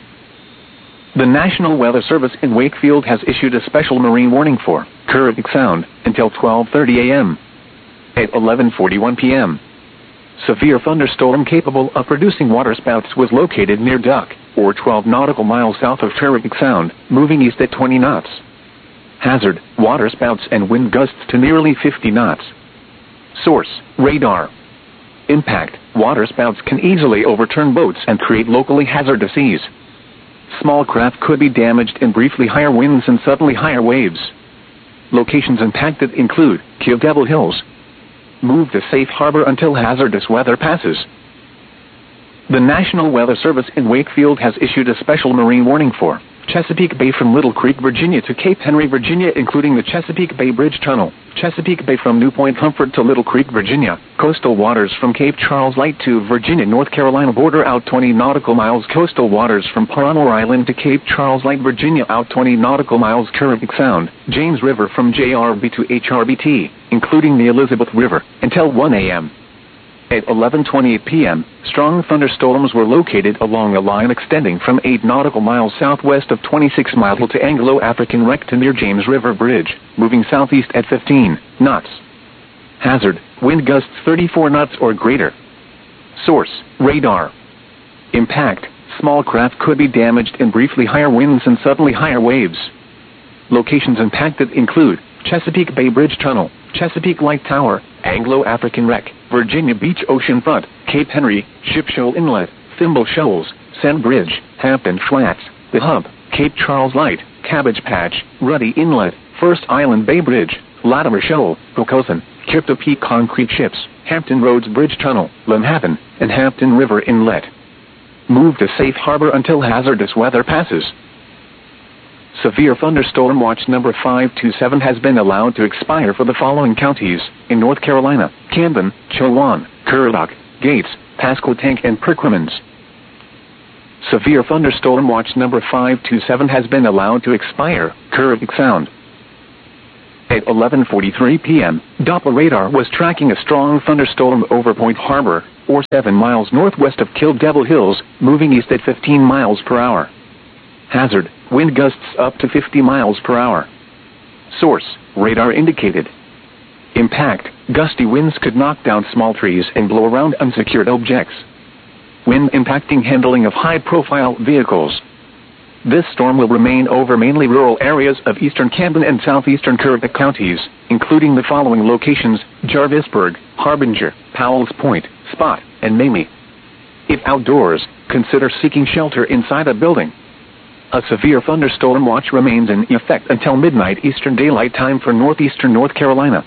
The National Weather Service in Wakefield has issued a special marine warning for Currituck Sound until twelve thirty a m At eleven forty-one p m, severe thunderstorm capable of producing waterspouts was located near Duck, or twelve nautical miles south of Currituck Sound, moving east at twenty knots. Hazard, waterspouts and wind gusts to nearly fifty knots. Source, radar. Impact, waterspouts can easily overturn boats and create locally hazardous seas. Small craft could be damaged and briefly higher winds and suddenly higher waves. Locations impacted include Kill Devil Hills. Move to safe harbor until hazardous weather passes. The National Weather Service in Wakefield has issued a special marine warning for Chesapeake Bay from Little Creek, Virginia to Cape Henry, Virginia, including the Chesapeake Bay Bridge Tunnel, Chesapeake Bay from New Point Comfort to Little Creek, Virginia, coastal waters from Cape Charles Light to Virginia, North Carolina border out twenty nautical miles, coastal waters from Parano Island to Cape Charles Light, Virginia out twenty nautical miles, Caribbean Sound, James River from J R B to H R B T, including the Elizabeth River, until one A M At eleven twenty-eight p m, strong thunderstorms were located along a line extending from eight nautical miles southwest of twenty-six mile to Anglo-African Wreck to near James River Bridge, moving southeast at fifteen knots. Hazard, wind gusts thirty-four knots or greater. Source, radar. Impact, small craft could be damaged in briefly higher winds and suddenly higher waves. Locations impacted include Chesapeake Bay Bridge Tunnel, Chesapeake Light Tower, Anglo-African Wreck, Virginia Beach Oceanfront, Cape Henry, Ship Shoal Inlet, Thimble Shoals, Sand Bridge, Hampton Flats, The Hub, Cape Charles Light, Cabbage Patch, Ruddy Inlet, First Island Bay Bridge, Latimer Shoal, Pocosin, Crypto Peak Concrete Ships, Hampton Roads Bridge Tunnel, Limhaven, and Hampton River Inlet. Move to safe harbor until hazardous weather passes. Severe thunderstorm watch number five two seven has been allowed to expire for the following counties in North Carolina: Camden, Chowan, Currituck, Gates, Pasquotank, and Perquimans. Severe thunderstorm watch number five two seven has been allowed to expire, Currituck Sound. At eleven forty-three p m, Doppler radar was tracking a strong thunderstorm over Point Harbor, or seven miles northwest of Kill Devil Hills, moving east at fifteen miles per hour. Hazard, wind gusts up to fifty miles per hour. Source, radar indicated. Impact, gusty winds could knock down small trees and blow around unsecured objects. Wind impacting handling of high-profile vehicles. This storm will remain over mainly rural areas of eastern Camden and southeastern Currituck counties, including the following locations: Jarvisburg, Harbinger, Powell's Point, Spot, and Mamie. If outdoors, consider seeking shelter inside a building. A severe thunderstorm watch remains in effect until midnight Eastern Daylight Time for northeastern North Carolina.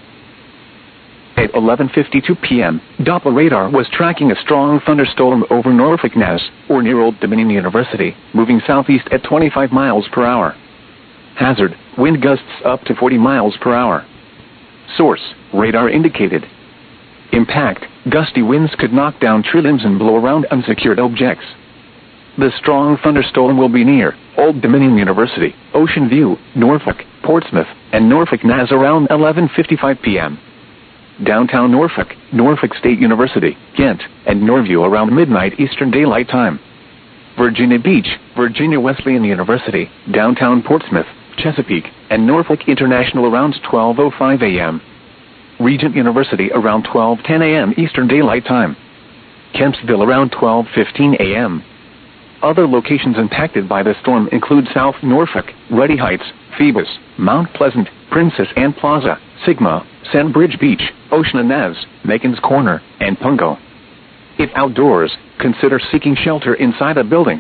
At eleven fifty-two p m, Doppler radar was tracking a strong thunderstorm over Norfolk Ness, or near Old Dominion University, moving southeast at twenty-five miles per hour. Hazard, wind gusts up to forty miles per hour. Source, radar indicated. Impact, gusty winds could knock down tree limbs and blow around unsecured objects. The strong thunderstorm will be near Old Dominion University, Ocean View, Norfolk, Portsmouth, and Norfolk Ness around eleven fifty-five p m Downtown Norfolk, Norfolk State University, Ghent, and Norview around midnight Eastern Daylight Time. Virginia Beach, Virginia Wesleyan University, downtown Portsmouth, Chesapeake, and Norfolk International around twelve oh five a m Regent University around twelve ten a m Eastern Daylight Time. Kempsville around twelve fifteen a m Other locations impacted by the storm include South Norfolk, Ruddy Heights, Phoebus, Mount Pleasant, Princess Anne Plaza, Sigma, Sandbridge Beach, Ocean Nez, Macon's Corner, and Pungo. If outdoors, consider seeking shelter inside a building.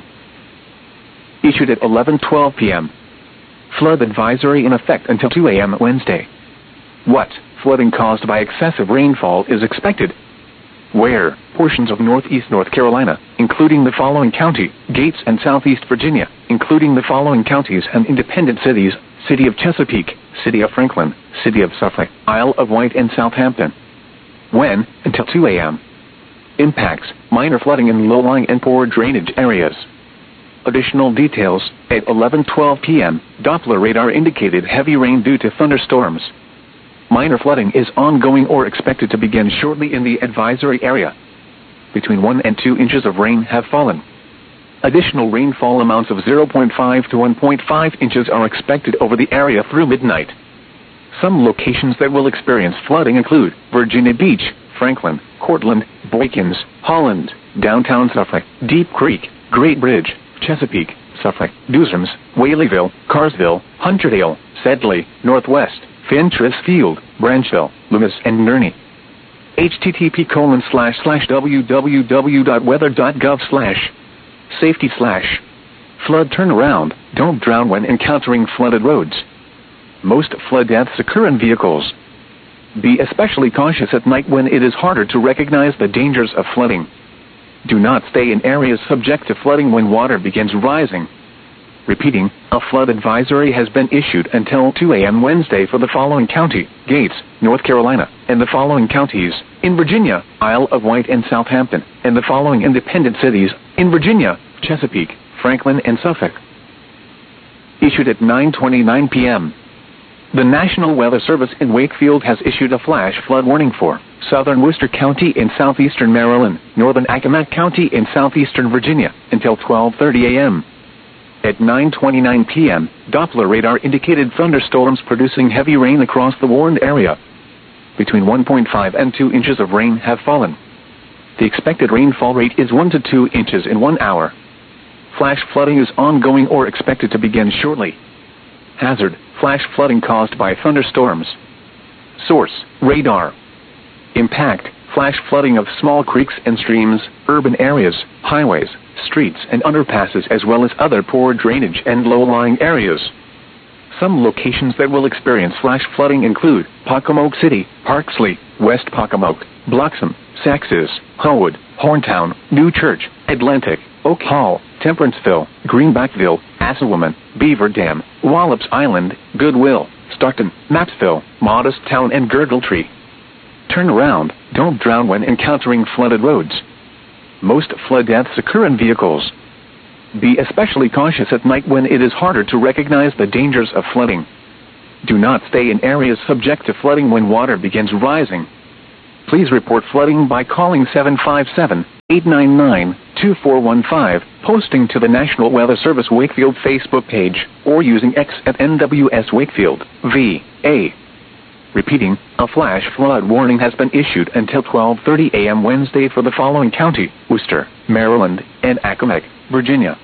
Issued at eleven twelve p m Flood advisory in effect until two a m Wednesday. What? Flooding caused by excessive rainfall is expected. Where? Portions of northeast North Carolina, including the following county, Gates, and southeast Virginia, including the following counties and independent cities: City of Chesapeake, City of Franklin, City of Suffolk, Isle of Wight, and Southampton. When? Until two a m Impacts: minor flooding in low-lying and poor drainage areas. Additional details: at eleven twelve p m Doppler radar indicated heavy rain due to thunderstorms. Minor flooding is ongoing or expected to begin shortly in the advisory area. Between one and two inches of rain have fallen. Additional rainfall amounts of zero point five to one point five inches are expected over the area through midnight. Some locations that will experience flooding include Virginia Beach, Franklin, Cortland, Boykins, Holland, downtown Suffolk, Deep Creek, Great Bridge, Chesapeake, Suffolk, Dewsums, Whaleyville, Carsville, Hunterdale, Sedley, Northwest, Fentress Field, Branchville, Loomis, and Nerney. http colon slash slash www.weather.gov slash safety slash flood turnaround. Don't drown when encountering flooded roads. Most flood deaths occur in vehicles. Be especially cautious at night when it is harder to recognize the dangers of flooding. Do not stay in areas subject to flooding when water begins rising. Repeating, a flood advisory has been issued until two a m Wednesday for the following county, Gates, North Carolina, and the following counties, in Virginia, Isle of Wight and Southampton, and the following independent cities, in Virginia, Chesapeake, Franklin and Suffolk. Issued at nine twenty-nine p m The National Weather Service in Wakefield has issued a flash flood warning for southern Worcester County in southeastern Maryland, northern Accomack County in southeastern Virginia, until twelve thirty a m At nine twenty-nine p m, Doppler radar indicated thunderstorms producing heavy rain across the warned area. Between one point five and two inches of rain have fallen. The expected rainfall rate is one to two inches in one hour. Flash flooding is ongoing or expected to begin shortly. Hazard: flash flooding caused by thunderstorms. Source: radar. Impact: flash flooding of small creeks and streams, urban areas, highways, streets and underpasses, as well as other poor drainage and low-lying areas. Some locations that will experience flash flooding include Pocomoke City, Parksley, West Pocomoke, Bloxham, Saxes, Hullwood, Horntown, New Church, Atlantic, Oak Hall, Temperanceville, Greenbackville, Assawoman, Beaver Dam, Wallops Island, Goodwill, Stockton, Mapsville, Modest Town and Girdletree. Turn around, don't drown when encountering flooded roads. Most flood deaths occur in vehicles. Be especially cautious at night when it is harder to recognize the dangers of flooding. Do not stay in areas subject to flooding when water begins rising. Please report flooding by calling seven five seven, eight nine nine, two four one five, posting to the National Weather Service Wakefield Facebook page, or using X at N W S Wakefield, V A. Repeating, a flash flood warning has been issued until twelve thirty a m Wednesday for the following county, Worcester, Maryland, and Accomack, Virginia.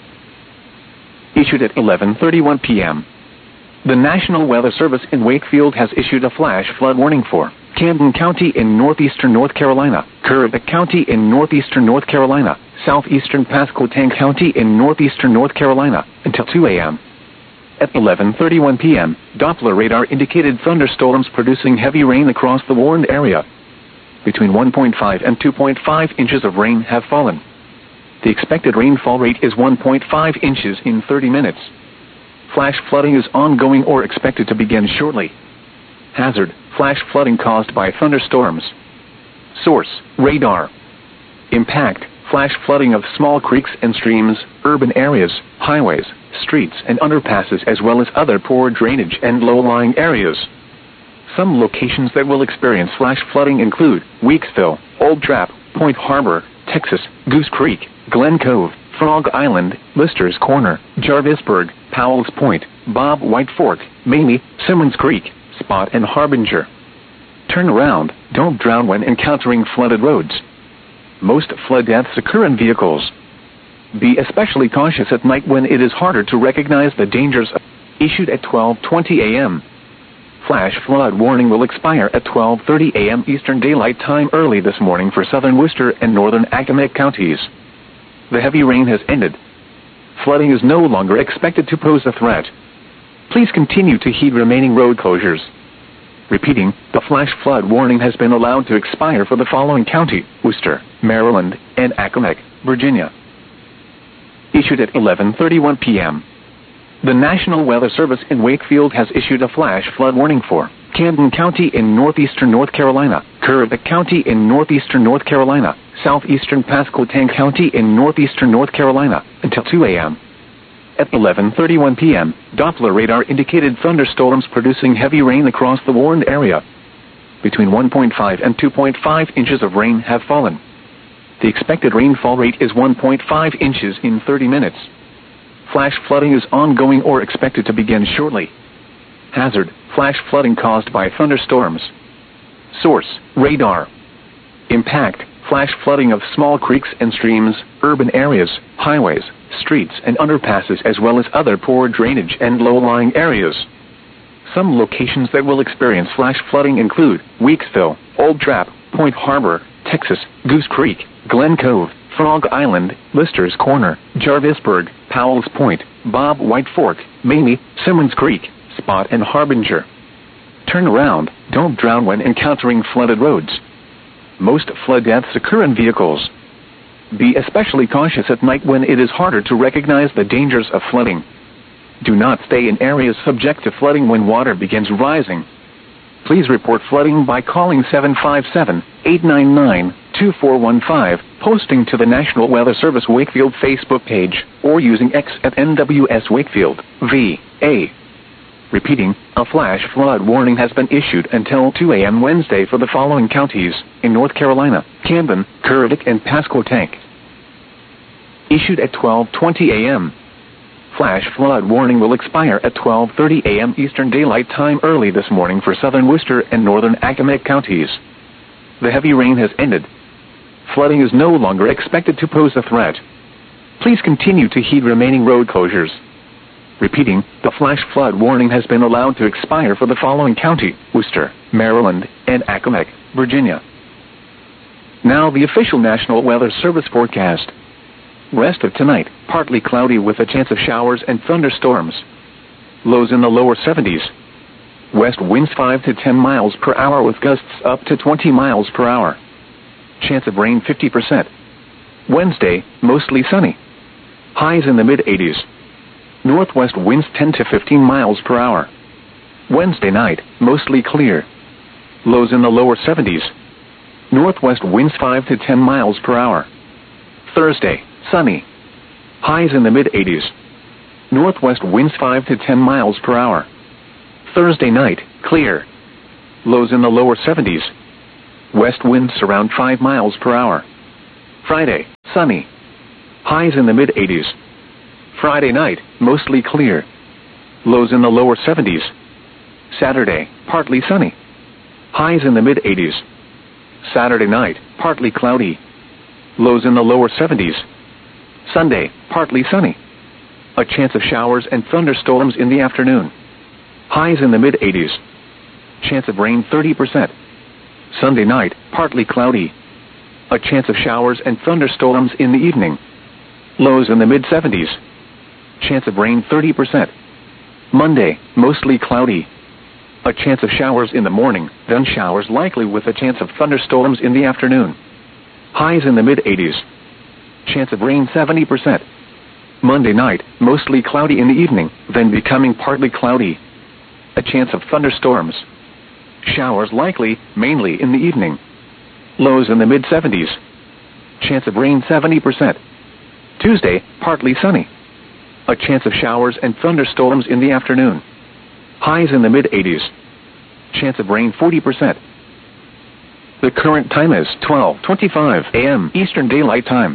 Issued at eleven thirty-one p m The National Weather Service in Wakefield has issued a flash flood warning for Camden County in northeastern North Carolina, Currituck County in northeastern North Carolina, southeastern Pasquotank County in northeastern North Carolina, until two a m At eleven thirty-one p m, Doppler radar indicated thunderstorms producing heavy rain across the warned area. Between one point five and two point five inches of rain have fallen. The expected rainfall rate is one point five inches in thirty minutes. Flash flooding is ongoing or expected to begin shortly. Hazard: flash flooding caused by thunderstorms. Source: radar. Impact: flash flooding of small creeks and streams, urban areas, highways, streets and underpasses, as well as other poor drainage and low-lying areas. Some locations that will experience flash flooding include Weeksville, Old Trap, Point Harbor, Texas, Goose Creek, Glen Cove, Frog Island, Lister's Corner, Jarvisburg, Powell's Point, Bob White Fork, Mamie, Simmons Creek, Spot and Harbinger. Turn around, don't drown when encountering flooded roads. Most flood deaths occur in vehicles. Be especially cautious at night when it is harder to recognize the dangers of. Issued at twelve twenty a m Flash flood warning will expire at twelve thirty a m Eastern Daylight Time early this morning for southern Worcester and northern Accomack counties. The heavy rain has ended. Flooding is no longer expected to pose a threat. Please continue to heed remaining road closures. Repeating, the flash flood warning has been allowed to expire for the following county, Worcester, Maryland, and Accomack, Virginia. Issued at eleven thirty-one p m The National Weather Service in Wakefield has issued a flash flood warning for Camden County in northeastern North Carolina, Currituck County in northeastern North Carolina, southeastern Pasquotank County in northeastern North Carolina, until two a m At eleven thirty-one p m, Doppler radar indicated thunderstorms producing heavy rain across the warned area. Between one point five and two point five inches of rain have fallen. The expected rainfall rate is one point five inches in thirty minutes. Flash flooding is ongoing or expected to begin shortly. Hazard: flash flooding caused by thunderstorms. Source: radar. Impact: flash flooding of small creeks and streams, urban areas, highways, streets and underpasses, as well as other poor drainage and low-lying areas. Some locations that will experience flash flooding include Weeksville, Old Trap, Point Harbor, Texas, Goose Creek, Glen Cove, Frog Island, Lister's Corner, Jarvisburg, Powell's Point, Bob White Fork, Mamie, Simmons Creek, spot and harbinger. Turn around, don't drown when encountering flooded roads. Most flood deaths occur in vehicles. Be especially cautious at night when it is harder to recognize the dangers of flooding. Do not stay in areas subject to flooding when water begins rising. Please report flooding by calling seven five seven, eight nine nine, two four one five, posting to the National Weather Service Wakefield Facebook page, or using X at N W S Wakefield, V A. Repeating, a flash flood warning has been issued until two a m Wednesday for the following counties, in North Carolina: Camden, Currituck, and Pasquotank. Issued at twelve twenty a m Flash flood warning will expire at twelve thirty a m Eastern Daylight Time early this morning for southern Worcester and northern Accomack counties. The heavy rain has ended. Flooding is no longer expected to pose a threat. Please continue to heed remaining road closures. Repeating, the flash flood warning has been allowed to expire for the following county: Worcester, Maryland, and Accomack, Virginia. Now the official National Weather Service forecast. Rest of tonight, partly cloudy with a chance of showers and thunderstorms. Lows in the lower seventies. West winds five to ten miles per hour with gusts up to twenty miles per hour. Chance of rain fifty percent. Wednesday, mostly sunny. Highs in the mid eighties. Northwest winds ten to fifteen miles per hour. Wednesday night, mostly clear. Lows in the lower seventies. Northwest winds five to ten miles per hour. Thursday, sunny. Highs in the mid eighties. Northwest winds five to ten miles per hour. Thursday night, clear. Lows in the lower seventies. West winds around five miles per hour. Friday, sunny. Highs in the mid eighties. Friday night, mostly clear. Lows in the lower seventies. Saturday, partly sunny. Highs in the mid eighties. Saturday night, partly cloudy. Lows in the lower seventies. Sunday, partly sunny. A chance of showers and thunderstorms in the afternoon. Highs in the mid eighties. Chance of rain thirty percent. Sunday night, partly cloudy. A chance of showers and thunderstorms in the evening. Lows in the mid seventies. Chance of rain thirty percent. Monday, mostly cloudy. A chance of showers in the morning, then showers likely with a chance of thunderstorms in the afternoon. Highs in the mid eighties. Chance of rain seventy percent. Monday night, mostly cloudy in the evening, then becoming partly cloudy. A chance of thunderstorms. Showers likely, mainly in the evening. Lows in the mid seventies. Chance of rain seventy percent. Tuesday, partly sunny. A chance of showers and thunderstorms in the afternoon. Highs in the mid eighties. Chance of rain forty percent. The current time is twelve twenty-five a m Eastern Daylight Time.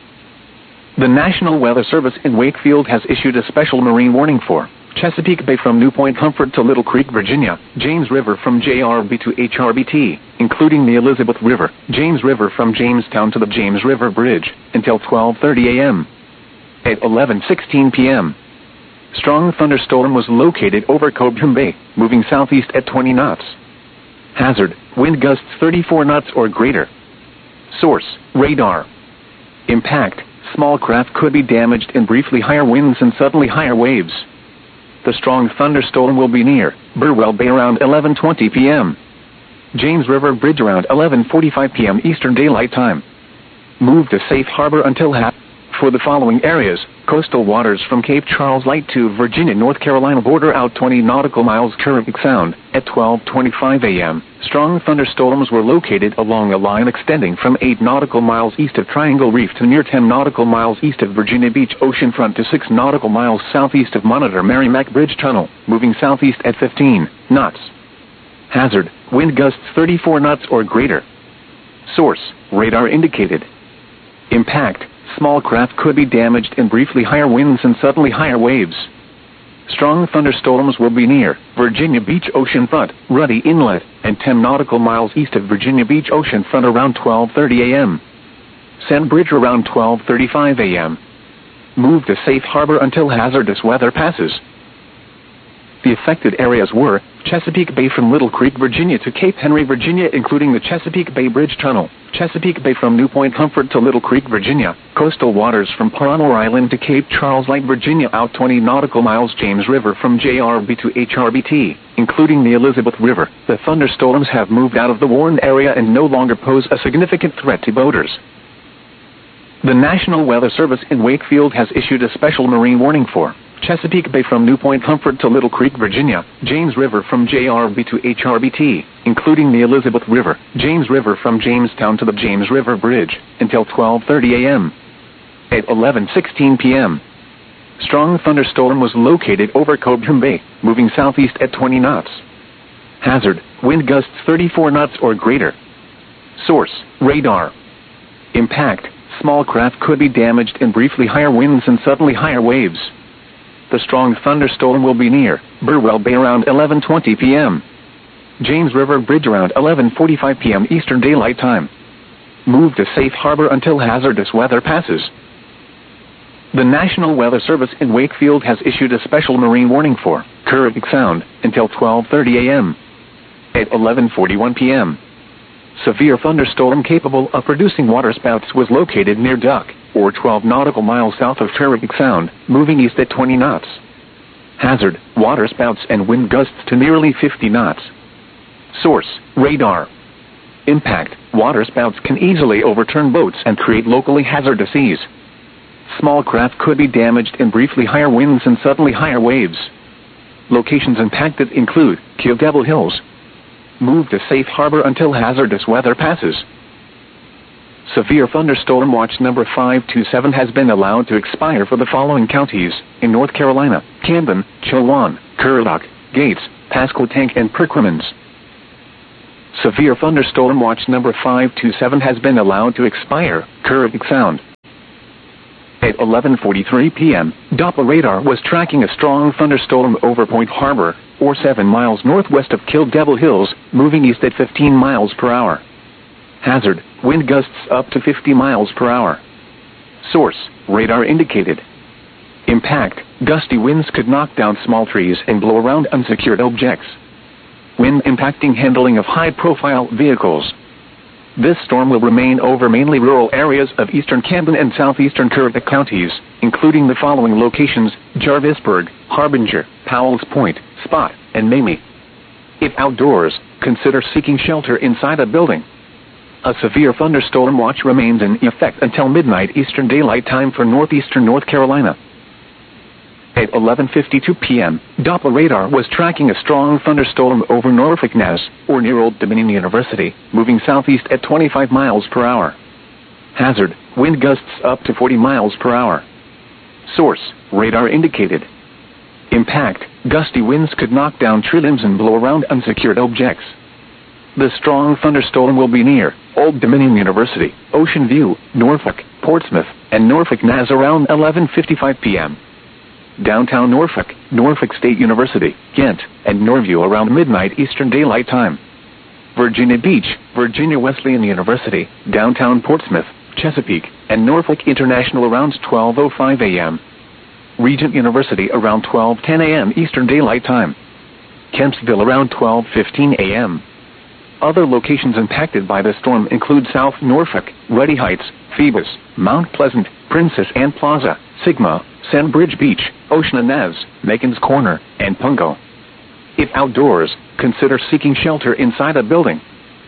The National Weather Service in Wakefield has issued a special marine warning for Chesapeake Bay from New Point Comfort to Little Creek, Virginia, James River from J R B to H R B T, including the Elizabeth River, James River from Jamestown to the James River Bridge, until twelve thirty a m At eleven sixteen p m, strong thunderstorm was located over Cobham Bay, moving southeast at twenty knots. Hazard, wind gusts thirty-four knots or greater. Source, radar. Impact, small craft could be damaged in briefly higher winds and suddenly higher waves. The strong thunderstorm will be near Burwell Bay around eleven twenty p m James River Bridge around eleven forty-five p m Eastern Daylight Time. Move to safe harbor until half. For the following areas, coastal waters from Cape Charles Light to Virginia, North Carolina border out twenty nautical miles Currituck Sound. At twelve twenty-five a m, strong thunderstorms were located along a line extending from eight nautical miles east of Triangle Reef to near ten nautical miles east of Virginia Beach oceanfront to six nautical miles southeast of Monitor Merrimack Bridge Tunnel, moving southeast at fifteen knots. Hazard, wind gusts thirty-four knots or greater. Source, radar indicated. Impact, small craft could be damaged in briefly higher winds and suddenly higher waves. Strong thunderstorms will be near Virginia Beach oceanfront, Ruddy Inlet, and ten nautical miles east of Virginia Beach oceanfront around twelve thirty a m Sandbridge around twelve thirty-five a m Move to safe harbor until hazardous weather passes. The affected areas were Chesapeake Bay from Little Creek, Virginia to Cape Henry, Virginia, including the Chesapeake Bay Bridge Tunnel, Chesapeake Bay from New Point Comfort to Little Creek, Virginia, coastal waters from Paranor Island to Cape Charles Light, Virginia, out twenty nautical miles, James River from J R B to H R B T, including the Elizabeth River. The thunderstorms have moved out of the warned area and no longer pose a significant threat to boaters. The National Weather Service in Wakefield has issued a special marine warning for Chesapeake Bay from New Point Comfort to Little Creek, Virginia, James River from J R B to H R B T, including the Elizabeth River, James River from Jamestown to the James River Bridge, until twelve thirty a m At eleven sixteen p m, strong thunderstorm was located over Cobham Bay, moving southeast at twenty knots. Hazard, wind gusts thirty-four knots or greater. Source, radar. Impact, small craft could be damaged in briefly higher winds and suddenly higher waves. The strong thunderstorm will be near Burwell Bay around eleven twenty p m James River Bridge around eleven forty-five p m Eastern Daylight Time. Move to safe harbor until hazardous weather passes. The National Weather Service in Wakefield has issued a special marine warning for Caribbean Sound until twelve thirty a m At eleven forty-one p m, severe thunderstorm capable of producing waterspouts was located near Duck, or twelve nautical miles south of Caribbean Sound, moving east at twenty knots. Hazard, waterspouts and wind gusts to nearly fifty knots. Source, radar. Impact, waterspouts can easily overturn boats and create locally hazardous seas. Small craft could be damaged in briefly higher winds and suddenly higher waves. Locations impacted include Kill Devil Hills. Move to safe harbor until hazardous weather passes. Severe thunderstorm watch number five two seven has been allowed to expire for the following counties in North Carolina: Camden, Chilwan, Currituck, Gates, Pasquotank, and Perquimans. Severe thunderstorm watch number five two seven has been allowed to expire, Caribbean Sound. At eleven forty-three p m, Doppler radar was tracking a strong thunderstorm over Point Harbor, or seven miles northwest of Kill Devil Hills, moving east at fifteen miles per hour. Hazard, wind gusts up to fifty miles per hour. Source, radar indicated. Impact, gusty winds could knock down small trees and blow around unsecured objects. Wind impacting handling of high-profile vehicles. This storm will remain over mainly rural areas of eastern Camden and southeastern Currituck counties, including the following locations: Jarvisburg, Harbinger, Powell's Point, Spot, and Mamie. If outdoors, consider seeking shelter inside a building. A severe thunderstorm watch remains in effect until midnight Eastern Daylight Time for northeastern North Carolina. At eleven fifty-two p m, Doppler radar was tracking a strong thunderstorm over Norfolk Ness, or near Old Dominion University, moving southeast at twenty-five miles per hour. Hazard, wind gusts up to forty miles per hour. Source, radar indicated. Impact, gusty winds could knock down tree limbs and blow around unsecured objects. The strong thunderstorm will be near Old Dominion University, Ocean View, Norfolk, Portsmouth, and Norfolk Ness around eleven fifty-five p m Downtown Norfolk, Norfolk State University, Ghent, and Norview around midnight Eastern Daylight Time. Virginia Beach, Virginia Wesleyan University, downtown Portsmouth, Chesapeake, and Norfolk International around twelve oh five a m Regent University around twelve ten a m Eastern Daylight Time. Kempsville around twelve fifteen a m Other locations impacted by the storm include South Norfolk, Ruddy Heights, Phoebus, Mount Pleasant, Princess Anne Plaza, Sigma, Sandbridge Beach, Ocean Inez, Macon's Corner, and Pungo. If outdoors, consider seeking shelter inside a building.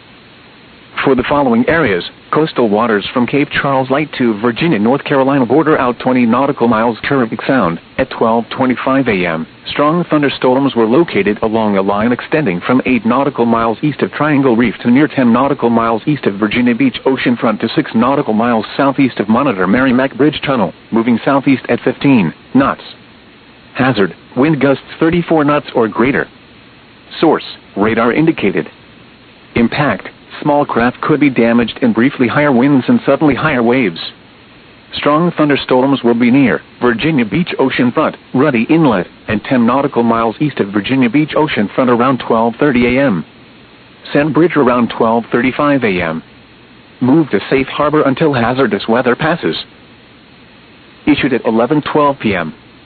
For the following areas, coastal waters from Cape Charles Light to Virginia, North Carolina border out twenty nautical miles Caribbean Sound, at twelve twenty-five a m Strong thunderstorms were located along a line extending from eight nautical miles east of Triangle Reef to near ten nautical miles east of Virginia Beach oceanfront to six nautical miles southeast of Monitor Merrimack Bridge Tunnel, moving southeast at fifteen knots. Hazard, wind gusts thirty-four knots or greater. Source, radar indicated. Impact, small craft could be damaged in briefly higher winds and suddenly higher waves. Strong thunderstorms will be near Virginia Beach oceanfront, Ruddy Inlet, and ten nautical miles east of Virginia Beach oceanfront around twelve thirty a m Sandbridge around twelve thirty-five a m Move to safe harbor until hazardous weather passes. Issued at eleven twelve p m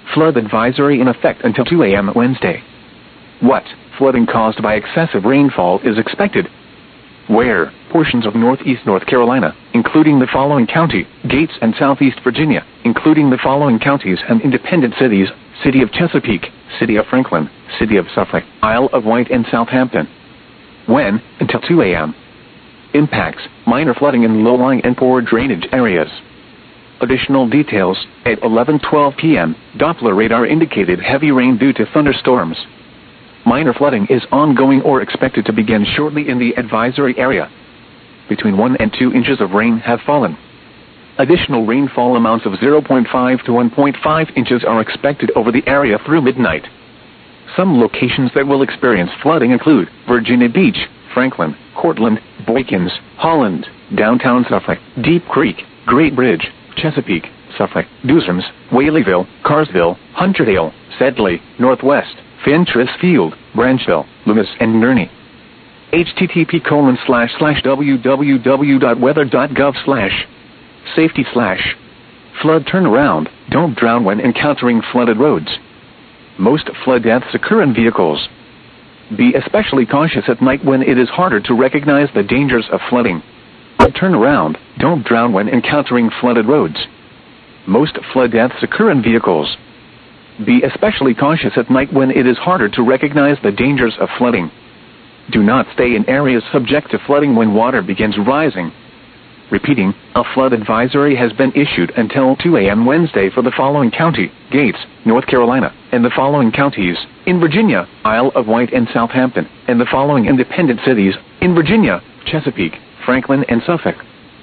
Flood advisory in effect until two A M Wednesday. What? Flooding caused by excessive rainfall is expected. Where? Portions of northeast North Carolina, including the following county, Gates, and southeast Virginia, including the following counties and independent cities, City of Chesapeake, City of Franklin, City of Suffolk, Isle of Wight, and Southampton. When? Until two A M Impacts: minor flooding in low-lying and poor drainage areas. Additional details: at eleven twelve P M, Doppler radar indicated heavy rain due to thunderstorms. Minor flooding is ongoing or expected to begin shortly in the advisory area. Between one and two inches of rain have fallen. Additional rainfall amounts of zero point five to one point five inches are expected over the area through midnight. Some locations that will experience flooding include Virginia Beach, Franklin, Cortland, Boykins, Holland, downtown Suffolk, Deep Creek, Great Bridge, Chesapeake, Suffolk, Dusrams, Whaleyville, Carsville, Hunterdale, Sedley, Northwest, Fentress Field, Branchville, Loomis, and Gurney. http colon slash slash www.weather.gov slash safety slash flood turnaround. Don't drown when encountering flooded roads. Most flood deaths occur in vehicles. Be especially cautious at night when it is harder to recognize the dangers of flooding. Turn around. Don't drown when encountering flooded roads. Most flood deaths occur in vehicles. Be especially cautious at night when it is harder to recognize the dangers of flooding. Do not stay in areas subject to flooding when water begins rising. Repeating, a flood advisory has been issued until two A M Wednesday for the following county, Gates, North Carolina, and the following counties, in Virginia, Isle of Wight, and Southampton, and the following independent cities, in Virginia, Chesapeake, Franklin, and Suffolk.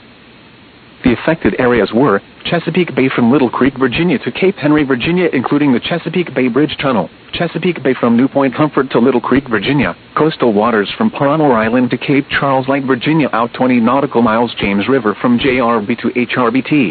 The affected areas were Chesapeake Bay from Little Creek, Virginia to Cape Henry, Virginia, including the Chesapeake Bay Bridge Tunnel, Chesapeake Bay from New Point Comfort to Little Creek, Virginia, coastal waters from Paranor Island to Cape Charles Light, Virginia, out twenty nautical miles, James River from J R B to H R B T.